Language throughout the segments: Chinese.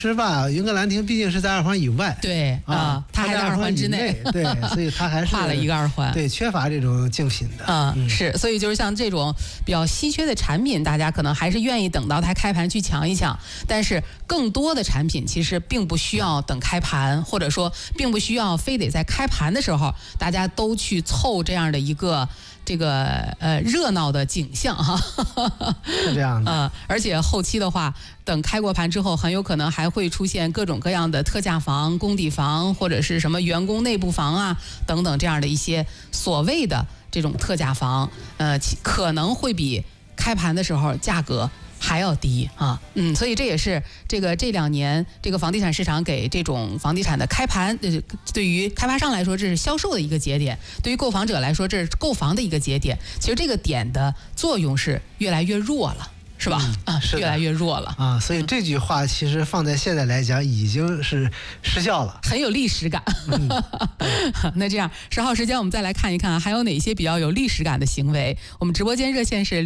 是吧？云歌兰亭毕竟是在2环以外， 对啊，它还在2环之内， 对，所以它还是跨了一个2环， 对，缺乏这种竞品的。 是，所以就是像这种比较稀缺的产品，大家可能还是愿意等到它开盘去抢一抢。但是更多的产品其实并不需要等开盘，或者说并不需要非得在开盘的时候大家都去凑这样的一个热闹的景象哈， 是这样的。 而且后期的话，等开过盘之后，很有可能还会出现各种各样的特价房、工底房，或者是什么员工内部房啊等等这样的一些所谓的这种特价房，可能会比开盘的时候价格还要低啊，所以这也是这2年这个房地产市场给这种房地产的开盘，对于开发商来说这是销售的一个节点，对于购房者来说这是购房的一个节点。其实这个点的作用是越来越弱了。是吧？ 是越来越弱了啊，所以这句话其实放在现在来讲已经是失效了， 很有历史感。那这样10号时间我们再来看一看还有哪些比较有历史感的行为。我们直播间热线是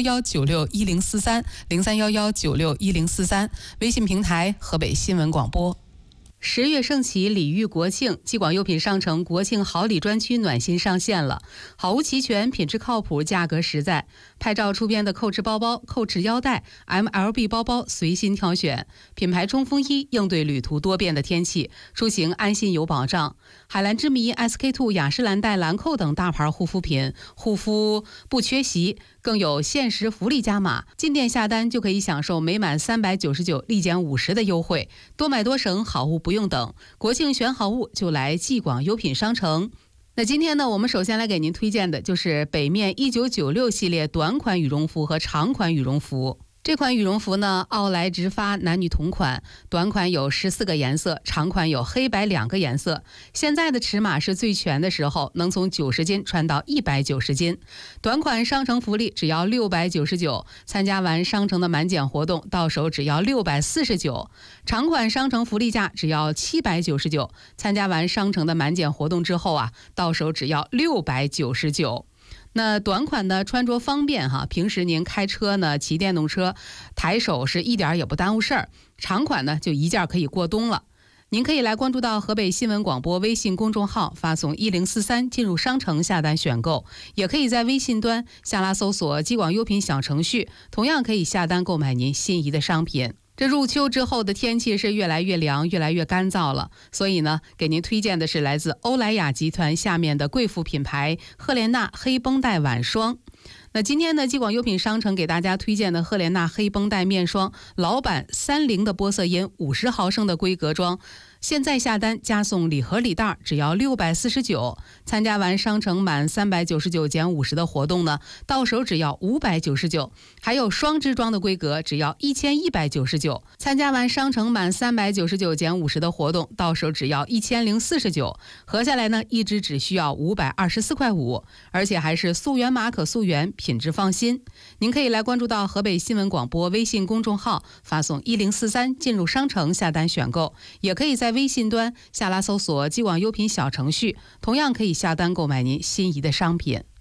0311961043，0311961043，微信平台河北新闻广播。10月盛起，礼遇国庆，继广优品商城国庆好礼专区暖心上线了，好物齐全，品质靠谱，价格实在。拍照出片的扣持包包、扣持腰带、MLB 包包随心挑选，品牌冲锋衣应对旅途多变的天气，出行安心有保障。海蓝之谜、SK2、雅诗兰黛、兰蔻等大牌护肤品，护肤不缺席，更有限时福利加码，进店下单就可以享受每满399立减50的优惠，多买多省，好物不用等。国庆选好物就来继广优品商城。那今天呢，我们首先来给您推荐的就是北面1996系列短款羽绒服和长款羽绒服。这款羽绒服呢，奥莱直发男女同款，短款有14个颜色，长款有黑白2个颜色。现在的尺码是最全的时候，能从90斤穿到190斤。短款商城福利只要699，参加完商城的满减活动，到手只要649。长款商城福利价只要799，参加完商城的满减活动之后啊，到手只要699。那短款呢，穿着方便哈，平时您开车呢，骑电动车，抬手是一点也不耽误事儿。长款呢，就一件可以过冬了。您可以来关注到河北新闻广播微信公众号，发送1043进入商城下单选购，也可以在微信端下拉搜索继广优品小程序，同样可以下单购买您心仪的商品。这入秋之后的天气是越来越凉，越来越干燥了，所以呢，给您推荐的是来自欧莱雅集团下面的贵妇品牌赫莲娜黑绷带晚霜。那今天呢，继广优品商城给大家推荐的赫莲娜黑绷带面霜，老版30的玻色因50毫升的规格装，现在下单加送礼盒礼袋只要649，参加完商城满399减50的活动呢，到手只要599，还有双支装的规格只要1199，参加完商城满399减50的活动，到手只要1049，合下来呢，一支只需要524块5，而且还是溯源码可溯源，品质放心。您可以来关注到河北新闻广播微信公众号，发送1043进入商城下单选购，也可以在微信端下拉搜索继广优品小程序，同样可以下单购买您心仪的商品。